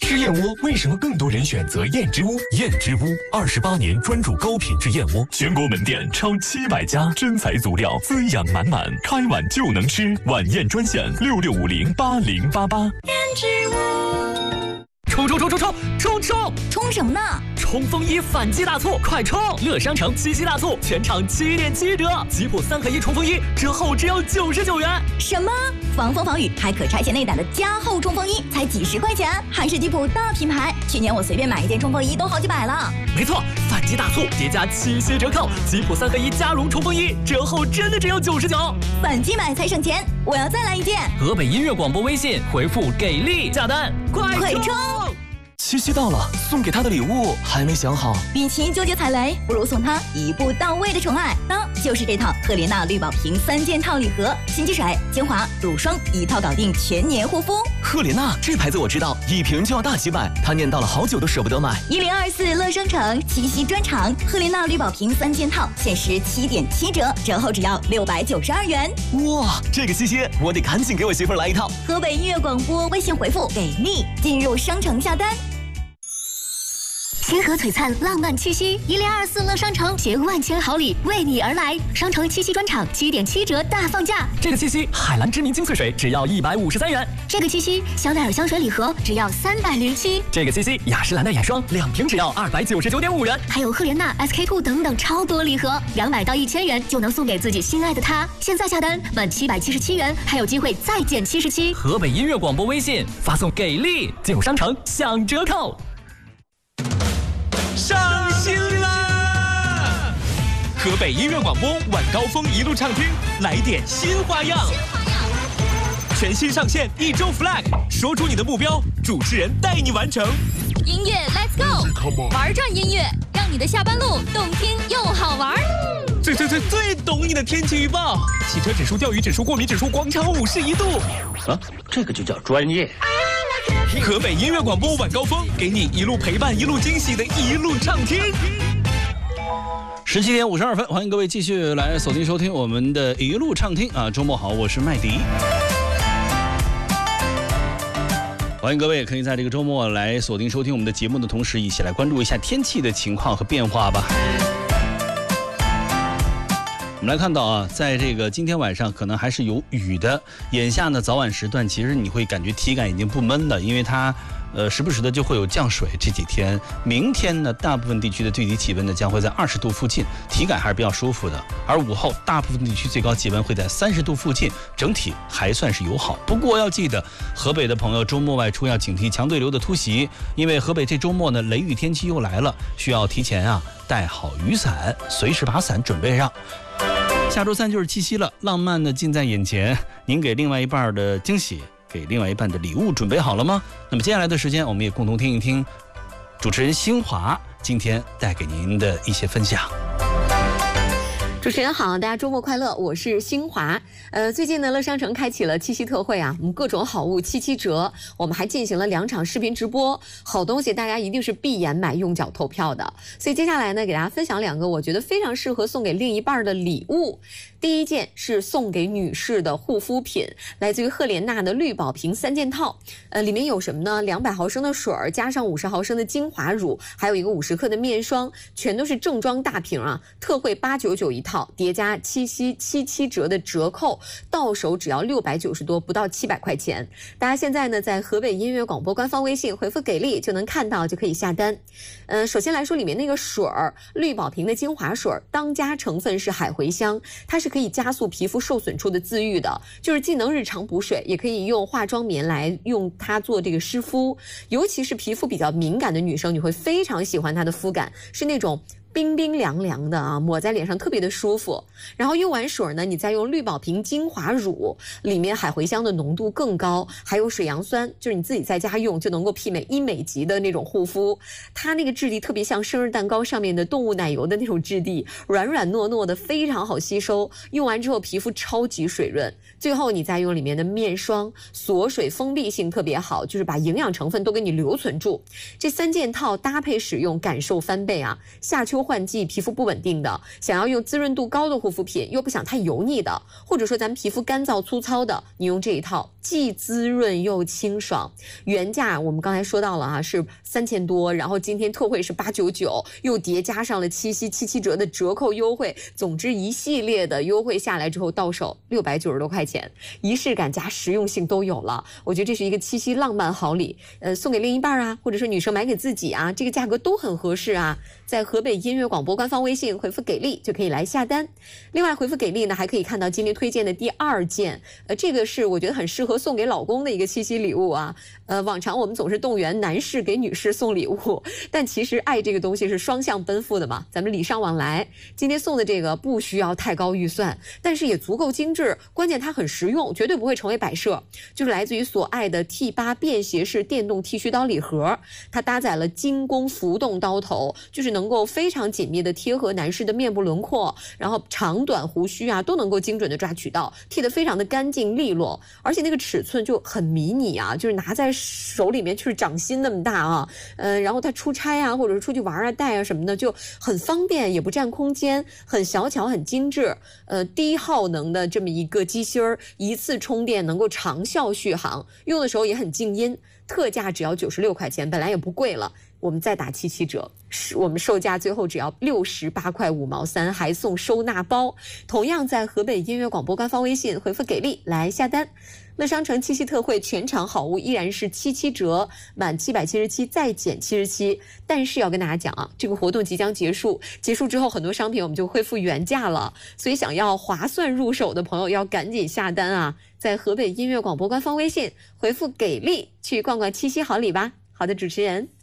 吃燕窝为什么更多人选择燕之屋？燕之屋28年专注高品质燕窝，全国门店超700家，真材足料，滋养满满，开碗就能吃。晚宴专线66508088。 燕之屋。 冲什么呢？ 冲锋衣反击大促，快冲！乐商城7夕大促，全场7.7折，吉普3合1冲锋衣折后只要99元。 什么？防风防雨还可拆卸内胆的加厚冲锋衣才几十块钱，还是吉普大品牌。去年我随便买一件冲锋衣都好几百了。 没错，反击大促叠加7夕折扣，吉普3合1加绒冲锋衣折后真的只有99。 反击买才省钱，我要再来一件。 河北音乐广播微信回复给力下单，快冲！ 七夕到了，送给他的礼物还没想好。 与其纠结踩雷，不如送他一步到位的宠爱。那就是这套赫莲娜绿宝瓶3件套礼盒，新积水、精华、乳霜一套搞定全年护肤。 赫莲娜这牌子我知道，一瓶就要大几百，他念叨了好久都舍不得买。 1024乐商城七夕专场，赫莲娜绿宝瓶3件套限时7.7折，折后只要692元。 哇，这个七夕我得赶紧给我媳妇来一套。 河北音乐广播微信回复给力，进入商城下单。 星河璀璨，浪漫七夕，1024乐商城携万千好礼为你而来。商城七夕专场7.7折大放价。 这个七夕，海蓝知名精粹水只要153元。 这个七夕，香奈儿香水礼盒只要307。 这个七夕，雅诗兰黛眼霜2瓶只要299.5元。 还有赫莲娜、SK-2等等超多礼盒，200到1000元就能送给自己心爱的他。现在下单满777元，还有机会再减77。 河北音乐广播微信发送给力，进入商城享折扣。 上新啦！河北音乐广播晚高峰一路畅听，来点新花样。全新上线1周 flag， 说出你的目标，主持人带你完成。 音乐 Let's go， 玩转音乐，让你的下班路动听又好玩。 最懂你的天气预报，汽车指数、钓鱼指数、过敏指数，广场舞是1度。 啊，这个就叫专业。 河北音乐广播晚高峰，给你一路陪伴、一路惊喜的一路畅听。 17点52分，欢迎各位继续来锁定收听我们的一路畅听啊！周末好，我是麦迪。欢迎各位可以在这个周末来锁定收听我们的节目的同时，一起来关注一下天气的情况和变化吧。我们来看到啊，在这个今天晚上可能还是有雨的。眼下呢，早晚时段其实你会感觉体感已经不闷了，因为它时不时的就会有降水。这几天，明天呢，大部分地区的最低气温呢将会在20度附近，体感还是比较舒服的。而午后，大部分地区最高气温会在30度附近，整体还算是友好。不过要记得，河北的朋友周末外出要警惕强对流的突袭，因为河北这周末呢雷雨天气又来了，需要提前带好雨伞，随时把伞准备上。下周3就是七夕了，浪漫的近在眼前，您给另外一半的惊喜，给另外一半的礼物准备好了吗？那么接下来的时间，我们也共同听一听主持人新华今天带给您的一些分享。 主持人好，大家周末快乐，我是新华。最近呢，乐商城开启了七夕特惠啊，我们各种好物7折，我们还进行了2场视频直播，好东西大家一定是闭眼买用脚投票的。所以接下来呢，给大家分享2个我觉得非常适合送给另一半的礼物。第一件是送给女士的护肤品，来自于赫莲娜的绿宝瓶3件套，里面有什么呢？200毫升的水加上50毫升的精华乳，还有一个50克的面霜，全都是正装大瓶啊，特惠899一套，叠加七夕77折的折扣，到手只要690多，不到700块钱。大家现在呢，在河北音乐广播官方微信回复给力就能看到，就可以下单。首先来说里面那个水儿，绿宝瓶的精华水，当家成分是海茴香，它是可以加速皮肤受损处的自愈的，就是既能日常补水，也可以用化妆棉来用它做这个湿敷，尤其是皮肤比较敏感的女生，你会非常喜欢它的肤感，是那种冰冰凉凉的啊，抹在脸上特别的舒服。然后用完水呢，你再用绿宝瓶精华乳，里面海茴香的浓度更高，还有水杨酸，就是你自己在家用就能够媲美医美级的那种护肤。它那个质地特别像生日蛋糕上面的动物奶油的那种质地，软软糯糯的，非常好吸收。用完之后皮肤超级水润。最后你再用里面的面霜，锁水封闭性特别好，就是把营养成分都给你留存住。这3件套搭配使用，感受翻倍啊！夏秋换季、皮肤不稳定的，想要用滋润度高的护肤品，又不想太油腻的，或者说咱们皮肤干燥粗糙的，你用这一套既滋润又清爽。原价我们刚才说到了是3000多，然后今天特惠是899，又叠加上了七夕7折的折扣优惠，总之一系列的优惠下来之后，到手690多块钱，仪式感加实用性都有了。我觉得这是一个七夕浪漫好礼，送给另一半啊，或者说女生买给自己啊，这个价格都很合适啊。在河北音乐广播官方微信回复给力就可以来下单。另外回复给力呢，还可以看到今天推荐的第2件，这个是我觉得很适合送给老公的一个七夕礼物啊。往常我们总是动员男士给女士送礼物，但其实爱这个东西是双向奔赴的嘛，咱们礼尚往来。今天送的这个不需要太高预算，但是也足够精致，关键它很实用，绝对不会成为摆设。就是来自于所爱的 T8 便携式电动剃须刀礼盒，它搭载了精工浮动刀头，就是能够非常紧密的贴合男士的面部轮廓，然后长短胡须啊都能够精准的抓取到，剃得非常的干净利落，而且那个尺寸就很迷你啊，就是拿在手里面就是掌心那么大啊，然后它出差啊或者是出去玩啊带啊什么的就很方便，也不占空间，很小巧很精致，低耗能的这么一个机芯儿，一次充电能够长效续航，用的时候也很静音，特价只要96块钱，本来也不贵了，我们再打77折，我们售价最后只要68块5毛3，还送收纳包。同样在河北音乐广播官方微信回复给力来下单。乐商城七夕特惠全场好物依然是77折，满777再减77。但是要跟大家讲啊，这个活动即将结束，结束之后很多商品我们就恢复原价了，所以想要划算入手的朋友要赶紧下单啊！在河北音乐广播官方微信回复给力去逛逛七夕好礼吧。好的，主持人。